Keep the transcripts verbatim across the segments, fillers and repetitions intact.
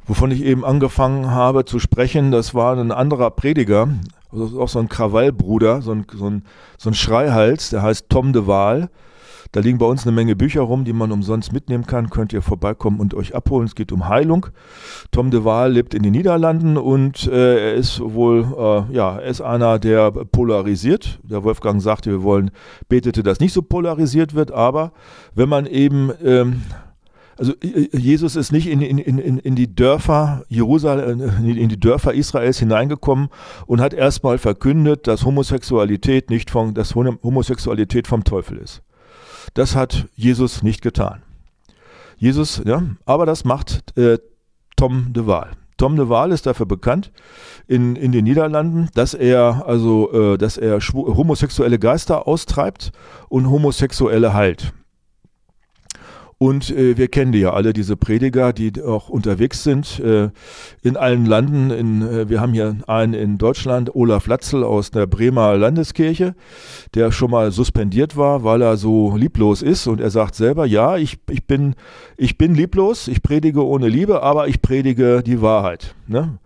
Wovon ich eben angefangen habe zu sprechen, das war ein anderer Prediger, also auch so ein Krawallbruder, so ein, so ein, so ein Schreihals, der heißt Tom de Waal. Da liegen bei uns eine Menge Bücher rum, die man umsonst mitnehmen kann. Könnt ihr vorbeikommen und euch abholen. Es geht um Heilung. Tom de Waal lebt in den Niederlanden und äh, er ist wohl, äh, ja, er ist einer, der polarisiert. Der Wolfgang sagte, wir wollen, betete, dass nicht so polarisiert wird, aber wenn man eben, ähm, also Jesus ist nicht in, in, in, in die Dörfer Jerusalem, in die Dörfer Israels hineingekommen und hat erstmal verkündet, dass Homosexualität nicht von, dass Homosexualität vom Teufel ist. Das hat Jesus nicht getan. Jesus, ja, aber das macht äh, Tom de Waal. Tom de Waal ist dafür bekannt in, in den Niederlanden, dass er also, äh, dass er homosexuelle Geister austreibt und Homosexuelle heilt. Und äh, wir kennen die ja alle, diese Prediger, die auch unterwegs sind äh, in allen Landen. In, äh, wir haben hier einen in Deutschland, Olaf Latzel aus der Bremer Landeskirche, der schon mal suspendiert war, weil er so lieblos ist. Und er sagt selber, ja, ich, ich, bin, ich bin lieblos, ich predige ohne Liebe, aber ich predige die Wahrheit. Ne?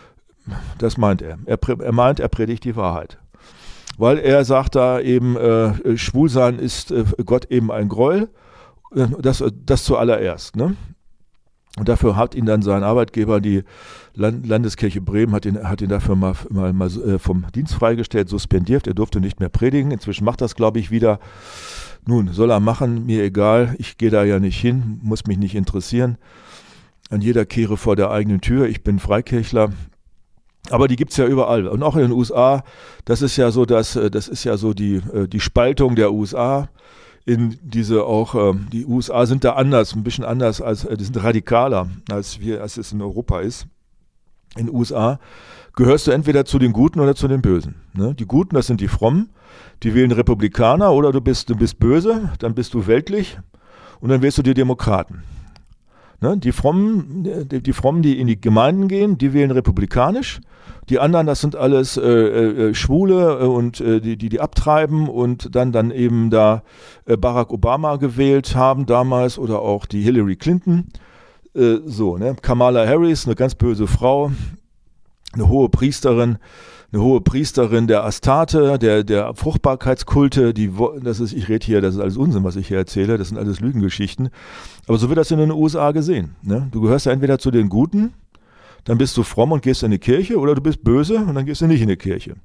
Das meint er. er. Er meint, er predigt die Wahrheit. Weil er sagt da eben, äh, Schwulsein ist äh, Gott eben ein Gräuel. Das, das zuallererst. Ne? Und dafür hat ihn dann sein Arbeitgeber, die Land, Landeskirche Bremen, hat ihn, hat ihn dafür mal, mal, mal vom Dienst freigestellt, suspendiert. Er durfte nicht mehr predigen. Inzwischen macht das, glaube ich, wieder. Nun, soll er machen, mir egal. Ich gehe da ja nicht hin, muss mich nicht interessieren. An jeder Kehre vor der eigenen Tür. Ich bin Freikirchler. Aber die gibt's ja überall. Und auch in den U S A, das ist ja so, dass, das ist ja so die, die Spaltung der U S A. In diese auch, ähm, die U S A sind da anders, ein bisschen anders, als äh, die sind radikaler, als wir, als es in Europa ist. In den U S A gehörst du entweder zu den Guten oder zu den Bösen. Ne? Die Guten, das sind die Frommen, die wählen Republikaner, oder du bist, du bist böse, dann bist du weltlich und dann wählst du die Demokraten. Ne? Die Frommen, die, die Frommen, die in die Gemeinden gehen, die wählen republikanisch. Die anderen, das sind alles äh, äh, Schwule und äh, die, die die abtreiben und dann dann eben da äh, Barack Obama gewählt haben damals oder auch die Hillary Clinton. Äh, so, ne? Kamala Harris, eine ganz böse Frau, eine hohe Priesterin, eine hohe Priesterin der Astarte, der der Fruchtbarkeitskulte. Die, das ist, ich rede hier, das ist alles Unsinn, was ich hier erzähle. Das sind alles Lügengeschichten. Aber so wird das in den U S A gesehen. Ne? Du gehörst ja entweder zu den Guten. Dann bist du fromm und gehst in die Kirche, oder du bist böse und dann gehst du nicht in die Kirche.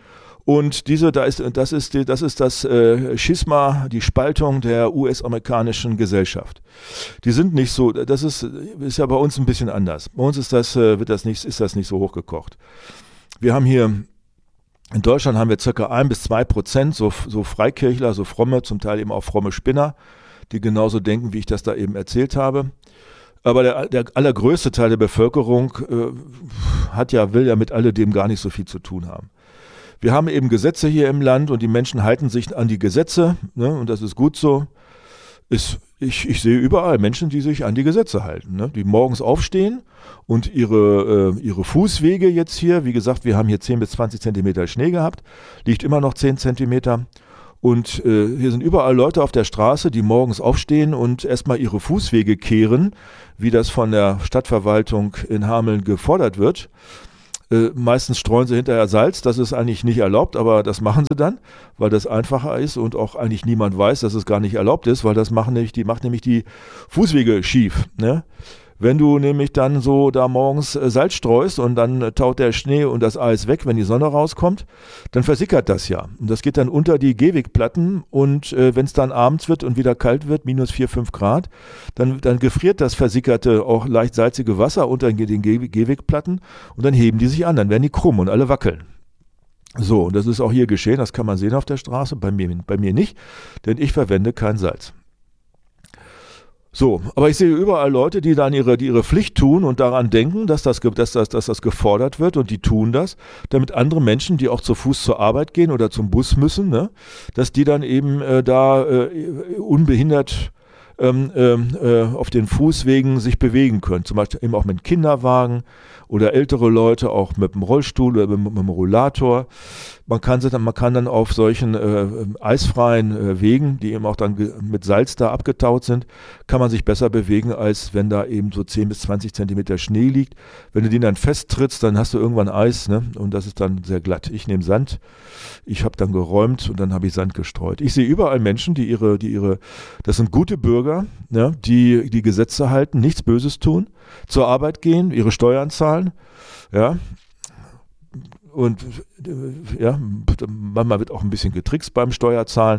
Und diese, da ist, das ist, das ist das äh, Schisma, die Spaltung der U S-amerikanischen Gesellschaft. Die sind nicht so, das ist, ist ja bei uns ein bisschen anders. Bei uns ist das, äh, wird das nicht, ist das nicht so hochgekocht. Wir haben hier, in Deutschland haben wir circa ein bis zwei Prozent so, so Freikirchler, so fromme, zum Teil eben auch fromme Spinner, die genauso denken, wie ich das da eben erzählt habe. Aber der, der allergrößte Teil der Bevölkerung äh, hat ja, will ja mit alledem gar nicht so viel zu tun haben. Wir haben eben Gesetze hier im Land und die Menschen halten sich an die Gesetze, ne, und das ist gut so. Ist, ich, ich sehe überall Menschen, die sich an die Gesetze halten, ne, die morgens aufstehen und ihre, äh, ihre Fußwege jetzt hier, wie gesagt, wir haben hier zehn bis zwanzig Zentimeter Schnee gehabt, liegt immer noch zehn Zentimeter. Und äh, hier sind überall Leute auf der Straße, die morgens aufstehen und erstmal ihre Fußwege kehren, wie das von der Stadtverwaltung in Hameln gefordert wird. Äh, meistens streuen sie hinterher Salz, das ist eigentlich nicht erlaubt, aber das machen sie dann, weil das einfacher ist und auch eigentlich niemand weiß, dass es gar nicht erlaubt ist, weil das machen nämlich die, macht nämlich die Fußwege schief, ne? Wenn du nämlich dann so da morgens äh, Salz streust und dann äh, taut der Schnee und das Eis weg, wenn die Sonne rauskommt, dann versickert das ja. Und das geht dann unter die Gehwegplatten und äh, wenn es dann abends wird und wieder kalt wird, minus vier, fünf Grad, dann, dann gefriert das versickerte, auch leicht salzige Wasser unter den Geh- Gehwegplatten und dann heben die sich an, dann werden die krumm und alle wackeln. So, und das ist auch hier geschehen, das kann man sehen auf der Straße, bei mir, bei mir nicht, denn ich verwende kein Salz. So, aber ich sehe überall Leute, die dann ihre, die ihre Pflicht tun und daran denken, dass das, dass, das, dass das gefordert wird, und die tun das, damit andere Menschen, die auch zu Fuß zur Arbeit gehen oder zum Bus müssen, ne, dass die dann eben äh, da äh, unbehindert ähm, ähm, äh, auf den Fußwegen sich bewegen können. Zum Beispiel eben auch mit Kinderwagen oder ältere Leute auch mit dem Rollstuhl oder mit, mit dem Rollator. Man kann, sie dann, man kann dann auf solchen äh, eisfreien äh, Wegen, die eben auch dann ge- mit Salz da abgetaut sind, kann man sich besser bewegen, als wenn da eben so zehn bis zwanzig Zentimeter Schnee liegt. Wenn du den dann festtrittst, dann hast du irgendwann Eis, ne? Und das ist dann sehr glatt. Ich nehme Sand, ich habe dann geräumt und dann habe ich Sand gestreut. Ich sehe überall Menschen, die ihre, die ihre, das sind gute Bürger, ne? die die Gesetze halten, nichts Böses tun, zur Arbeit gehen, ihre Steuern zahlen, ja. Und ja, manchmal wird auch ein bisschen getrickst beim Steuerzahlen.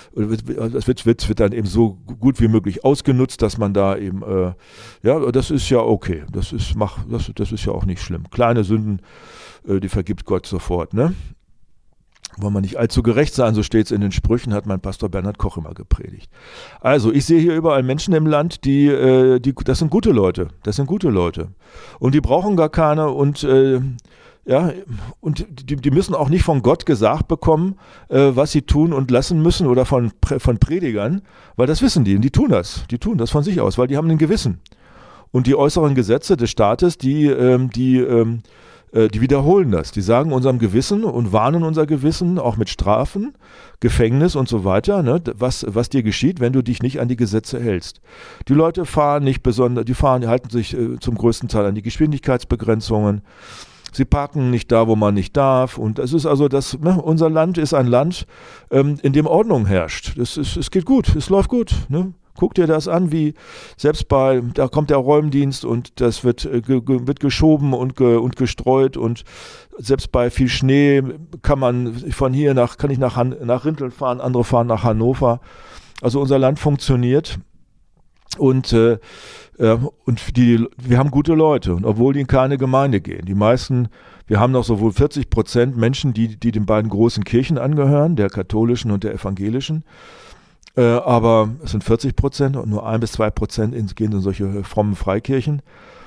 Es wird, wird, wird dann eben so gut wie möglich ausgenutzt, dass man da eben, äh, ja, das ist ja okay. Das ist, mach, das, das ist ja auch nicht schlimm. Kleine Sünden, äh, die vergibt Gott sofort, ne? Wollen wir nicht allzu gerecht sein, so steht es in den Sprüchen, hat mein Pastor Bernhard Koch immer gepredigt. Also, ich sehe hier überall Menschen im Land, die, äh, die, das sind gute Leute, das sind gute Leute. Und die brauchen gar keine und, äh, ja, und die, die müssen auch nicht von Gott gesagt bekommen, äh, was sie tun und lassen müssen oder von, von Predigern, weil das wissen die und die tun das, die tun das von sich aus, weil die haben ein Gewissen. Und die äußeren Gesetze des Staates, die, ähm, die, ähm, die wiederholen das. Die sagen unserem Gewissen und warnen unser Gewissen, auch mit Strafen, Gefängnis und so weiter, ne, was, was dir geschieht, wenn du dich nicht an die Gesetze hältst. Die Leute fahren nicht besonders, die fahren, die halten sich äh, zum größten Teil an die Geschwindigkeitsbegrenzungen. Sie parken nicht da, wo man nicht darf. Und es ist also das, ne, unser Land ist ein Land, ähm, in dem Ordnung herrscht. Es, ist, es geht gut, es läuft gut, ne? Guck dir das an, wie selbst bei, da kommt der Räumdienst und das wird, äh, ge, wird geschoben und, ge, und gestreut und selbst bei viel Schnee kann man von hier nach, kann ich nach, Han, nach Rinteln fahren, andere fahren nach Hannover. Also unser Land funktioniert und, äh, äh, und die, wir haben gute Leute und obwohl die in keine Gemeinde gehen. Die meisten, wir haben noch so wohl vierzig Prozent Menschen, die, die den beiden großen Kirchen angehören, der katholischen und der evangelischen. Äh, aber es sind vierzig Prozent und nur ein bis zwei Prozent gehen in solche frommen Freikirchen.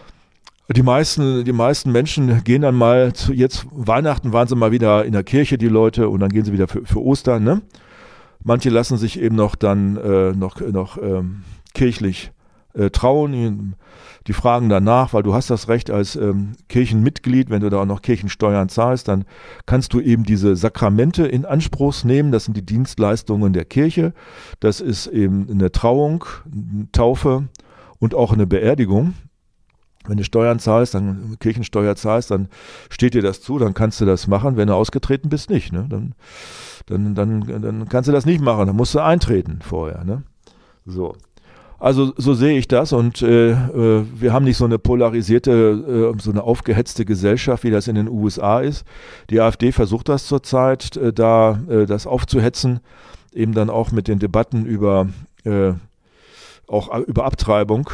Die meisten, die meisten Menschen gehen dann mal zu, jetzt Weihnachten waren sie mal wieder in der Kirche, die Leute, und dann gehen sie wieder für, für Ostern, ne? Manche lassen sich eben noch dann äh, noch, noch ähm, kirchlich äh, trauen. Die fragen danach, weil du hast das Recht als ähm, Kirchenmitglied, wenn du da auch noch Kirchensteuern zahlst, dann kannst du eben diese Sakramente in Anspruch nehmen. Das sind die Dienstleistungen der Kirche. Das ist eben eine Trauung, eine Taufe und auch eine Beerdigung. Wenn du Steuern zahlst, dann Kirchensteuer zahlst, dann steht dir das zu, dann kannst du das machen. Wenn du ausgetreten bist, nicht. Ne? Dann, dann, dann, dann kannst du das nicht machen, dann musst du eintreten vorher. Ne? So. Also so sehe ich das und äh, äh, wir haben nicht so eine polarisierte, äh, so eine aufgehetzte Gesellschaft, wie das in den U S A ist. Die AfD versucht das zurzeit, äh, da äh, das aufzuhetzen, eben dann auch mit den Debatten über, äh, auch über Abtreibung.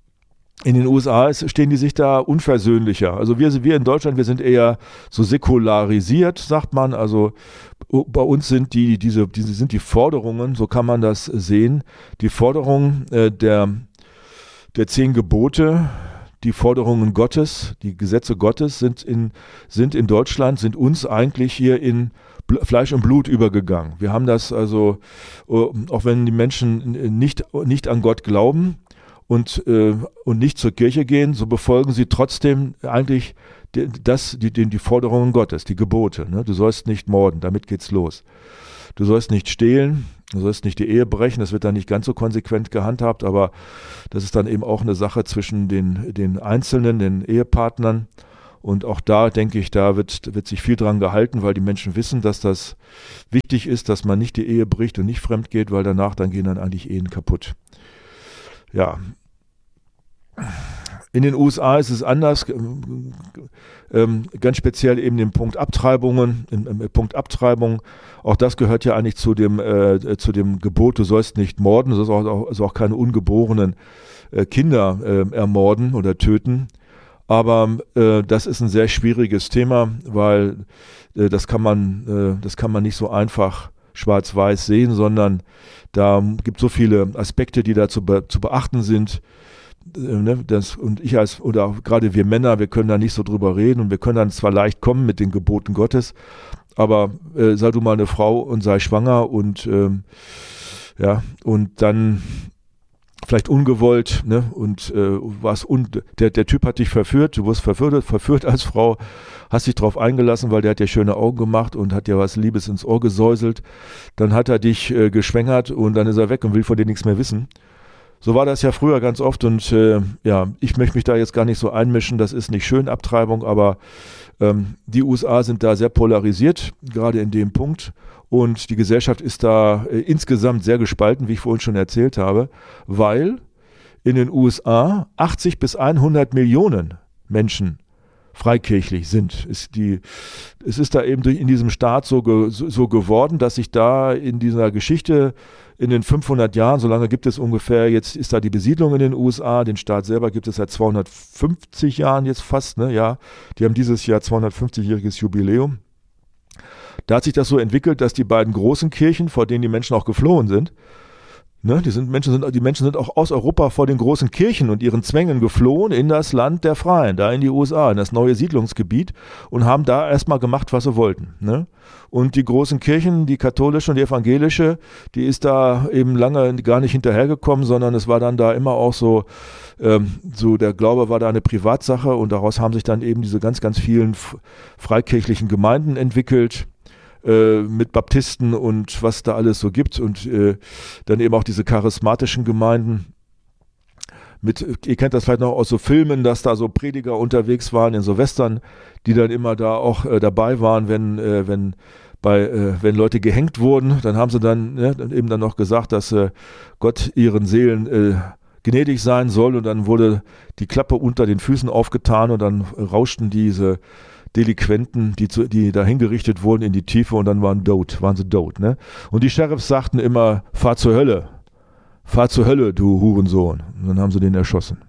In den U S A ist, stehen die sich da unversöhnlicher. Also wir, wir in Deutschland, wir sind eher so säkularisiert, sagt man. Also bei uns sind die, diese, diese sind die Forderungen, so kann man das sehen, die Forderungen äh, der, der zehn Gebote, die Forderungen Gottes, die Gesetze Gottes sind in, sind in Deutschland, sind uns eigentlich hier in Fleisch und Blut übergegangen. Wir haben das also, auch wenn die Menschen nicht, nicht an Gott glauben, Und, äh, und nicht zur Kirche gehen, so befolgen sie trotzdem eigentlich die, das, die, die, die Forderungen Gottes, die Gebote. Ne? Du sollst nicht morden, damit geht's los. Du sollst nicht stehlen, du sollst nicht die Ehe brechen, das wird dann nicht ganz so konsequent gehandhabt, aber das ist dann eben auch eine Sache zwischen den, den Einzelnen, den Ehepartnern. Und auch da, denke ich, da wird, wird sich viel dran gehalten, weil die Menschen wissen, dass das wichtig ist, dass man nicht die Ehe bricht und nicht fremd geht, weil danach dann gehen dann eigentlich Ehen kaputt. Ja, in den U S A ist es anders, ähm, ganz speziell eben den Punkt Abtreibungen, im, im Punkt Abtreibung, auch das gehört ja eigentlich zu dem, äh, zu dem Gebot, du sollst nicht morden, du sollst auch, also auch keine ungeborenen äh, Kinder äh, ermorden oder töten, aber äh, das ist ein sehr schwieriges Thema, weil äh, das kann man, äh, das kann man nicht so einfach schwarz-weiß sehen, sondern da gibt es so viele Aspekte, die da zu, be, zu beachten sind. Ne, das, und ich als, oder auch gerade wir Männer, wir können da nicht so drüber reden und wir können dann zwar leicht kommen mit den Geboten Gottes, aber äh, sei du mal eine Frau und sei schwanger und ähm, ja, und dann vielleicht ungewollt, ne? Und äh, was un der, der Typ hat dich verführt, du wurdest verführt, verführt als Frau, hast dich drauf eingelassen, weil der hat dir schöne Augen gemacht und hat dir was Liebes ins Ohr gesäuselt. Dann hat er dich äh, geschwängert und dann ist er weg und will von dir nichts mehr wissen. So war das ja früher ganz oft und äh, ja, ich möchte mich da jetzt gar nicht so einmischen, das ist nicht schön, Abtreibung, aber ähm, die U S A sind da sehr polarisiert, gerade in dem Punkt. Und die Gesellschaft ist da äh, insgesamt sehr gespalten, wie ich vorhin schon erzählt habe, weil in den U S A achtzig bis hundert Millionen Menschen freikirchlich sind. Ist die, es ist da eben in diesem Staat so, ge, so, so geworden, dass sich da in dieser Geschichte in den fünfhundert Jahren, so lange gibt es ungefähr, jetzt ist da die Besiedlung in den U S A, den Staat selber gibt es seit zweihundertfünfzig Jahren jetzt fast, ne, ja, die haben dieses Jahr zweihundertfünfzigjähriges Jubiläum. Da hat sich das so entwickelt, dass die beiden großen Kirchen, vor denen die Menschen auch geflohen sind, ne, die, sind, Menschen sind, die Menschen sind auch aus Europa vor den großen Kirchen und ihren Zwängen geflohen in das Land der Freien, da in die U S A, in das neue Siedlungsgebiet und haben da erstmal gemacht, was sie wollten. Ne? Und die großen Kirchen, die katholische und die evangelische, die ist da eben lange gar nicht hinterhergekommen, sondern es war dann da immer auch so, ähm, so der Glaube war da eine Privatsache und daraus haben sich dann eben diese ganz, ganz vielen freikirchlichen Gemeinden entwickelt, mit Baptisten und was da alles so gibt und äh, dann eben auch diese charismatischen Gemeinden. Mit, ihr kennt das vielleicht noch aus so Filmen, dass da so Prediger unterwegs waren in so Western, die dann immer da auch äh, dabei waren, wenn, äh, wenn, bei, äh, wenn Leute gehängt wurden. Dann haben sie dann, ne, dann eben dann noch gesagt, dass äh, Gott ihren Seelen äh, gnädig sein soll und dann wurde die Klappe unter den Füßen aufgetan und dann rauschten diese Delinquenten, die, zu, die da hingerichtet wurden in die Tiefe und dann waren tot, waren sie tot. Ne? Und die Sheriffs sagten immer, fahr zur Hölle, fahr zur Hölle, du Hurensohn. Und dann haben sie den erschossen.